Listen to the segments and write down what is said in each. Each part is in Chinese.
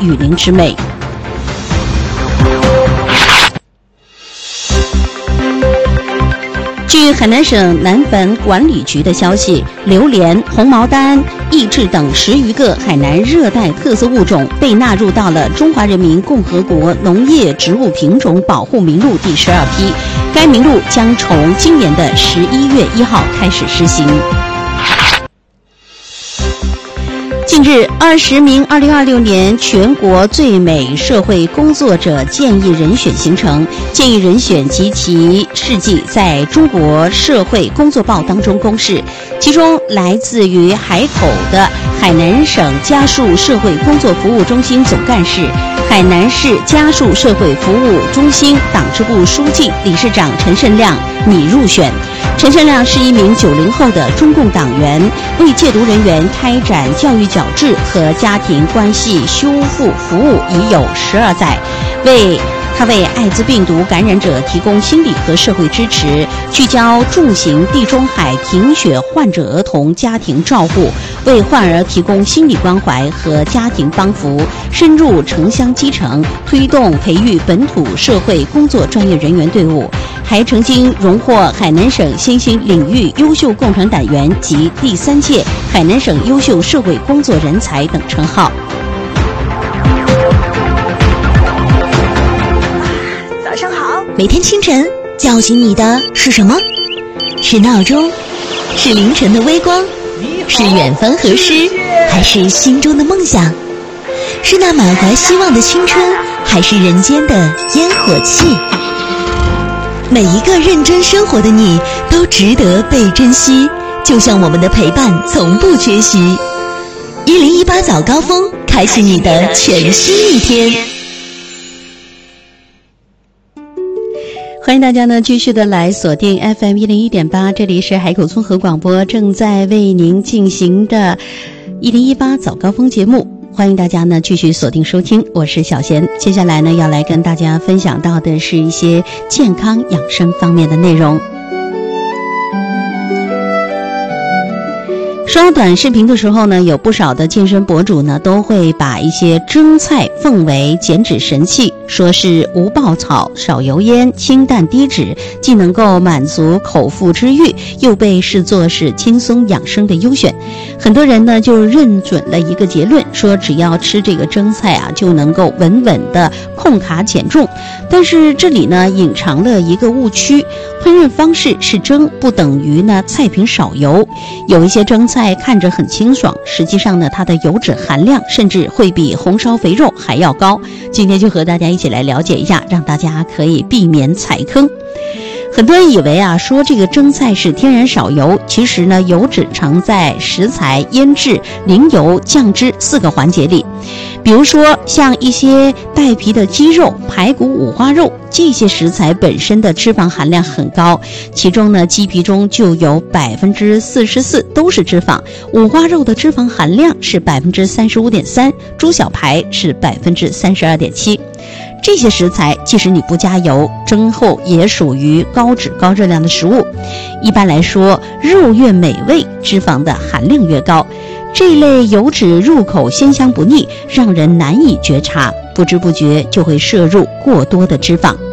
雨林之美。据海南省南本管理局的消息，榴莲、红毛丹、益智等10余个海南热带特色物种被纳入到了中华人民共和国农业植物品种保护名录第12批，该名录将从今年的11月1号开始施行。近日，20名2026年全国最美社会工作者建议人选形成，建议人选及其事迹在中国社会工作报当中公示。其中，来自于海口的海南省家属社会工作服务中心总干事、海南市家属社会服务中心党支部书记、理事长陈胜亮拟入选。陈胜亮是一名90后的中共党员，为戒毒人员开展教育矫治和家庭关系修复服务已有12载，他为艾滋病毒感染者提供心理和社会支持，聚焦重型地中海贫血患者儿童家庭照护，为患儿提供心理关怀和家庭帮扶，深入城乡基层，推动培育本土社会工作专业人员队伍，还曾经荣获海南省新兴领域优秀共产党员及第3届海南省优秀社会工作人才等称号。 早上好，每天清晨叫醒你的是什么？是闹钟？是凌晨的微光？是远方河诗？还是心中的梦想？是那满怀希望的青春，还是人间的烟火气？每一个认真生活的你都值得被珍惜，就像我们的陪伴从不缺席。1018早高峰，开启你的全新一天。 欢迎大家呢继续的来锁定 FM 101.8，这里是海口综合广播正在为您进行的1018早高峰节目，欢迎大家呢继续锁定收听，我是小贤。接下来呢要来跟大家分享到的是一些健康养生方面的内容。刷短视频的时候呢，有不少的健身博主呢都会把一些蒸菜奉为减脂神器，说是无爆炒、少油烟、清淡低脂，既能够满足口腹之欲，又被视作是轻松养生的优选。很多人呢就认准了一个结论，说只要吃这个蒸菜啊，就能够稳稳的控卡减重。但是这里呢隐藏了一个误区，烹饪方式是蒸，不等于呢菜品少油。有一些蒸菜看着很清爽，实际上呢它的油脂含量甚至会比红烧肥肉还要高。今天就和大家一起来了解一下，让大家可以避免踩坑。很多人以为啊，说这个蒸菜是天然少油，其实呢，油脂藏在食材、腌制、淋油、酱汁4个环节里。比如说，像一些带皮的鸡肉、排骨、五花肉，这些食材本身的脂肪含量很高，其中呢，鸡皮中就有44%都是脂肪，五花肉的脂肪含量是35.3%，猪小排是32.7%。这些食材即使你不加油，蒸后也属于高脂高热量的食物。一般来说，肉越美味，脂肪的含量越高。这一类油脂入口鲜香不腻，让人难以觉察，不知不觉就会摄入过多的脂肪。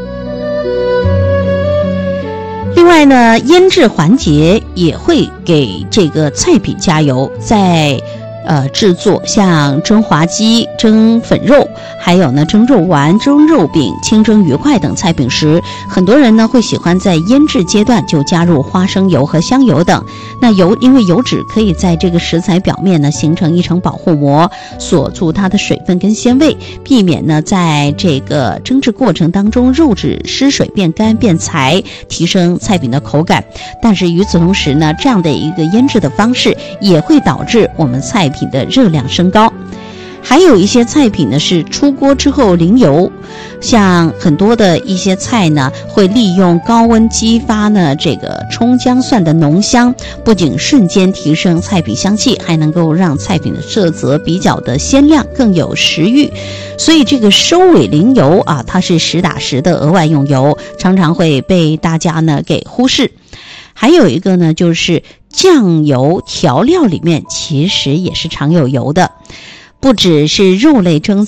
另外呢，腌制环节也会给这个菜品加油，在制作像蒸滑鸡、蒸粉肉，还有呢蒸肉丸、蒸肉饼、清蒸鱼块等菜品时，很多人呢会喜欢在腌制阶段就加入花生油和香油等。那因为油脂可以在这个食材表面呢形成一层保护膜，锁住它的水分跟鲜味，避免呢在这个蒸制过程当中肉质失水变干变柴，提升菜品的口感。但是与此同时呢，这样的一个腌制的方式也会导致我们菜品的热量升高。还有一些菜品呢是出锅之后淋油，像很多的一些菜呢会利用高温激发呢这个葱姜蒜的浓香，不仅瞬间提升菜品香气，还能够让菜品的色泽比较的鲜亮，更有食欲。所以这个收尾淋油啊，它是实打实的额外用油，常常会被大家呢给忽视。还有一个呢就是酱油调料里面其实也是常有油的，不只是肉类蒸